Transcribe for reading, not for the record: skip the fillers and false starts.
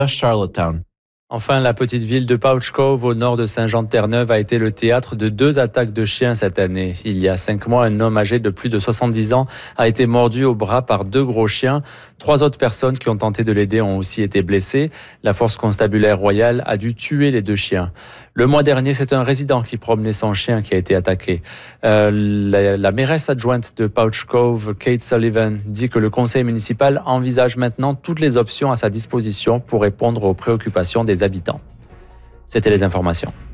Charlottetown. Enfin, la petite ville de Pouch Cove, au nord de Saint-Jean-de-Terre-Neuve, a été le théâtre de 2 attaques de chiens cette année. Il y a 5 mois, un homme âgé de plus de 70 ans a été mordu au bras par 2 gros chiens. 3 autres personnes qui ont tenté de l'aider ont aussi été blessées. La force constabulaire royale a dû tuer les 2 chiens. Le mois dernier, c'est un résident qui promenait son chien qui a été attaqué. La mairesse adjointe de Pouch Cove, Kate Sullivan, dit que le conseil municipal envisage maintenant toutes les options à sa disposition pour répondre aux préoccupations des habitants. C'était les informations.